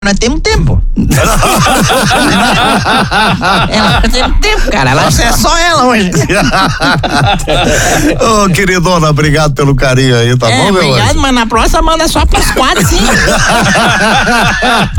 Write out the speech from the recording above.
Nós temos tempo. Ela tem tempo, cara. Ela é só ela hoje. Ô, queridona, obrigado pelo carinho aí, tá bom, meu anjo? Obrigado, mas na próxima manda só pras 4, 5.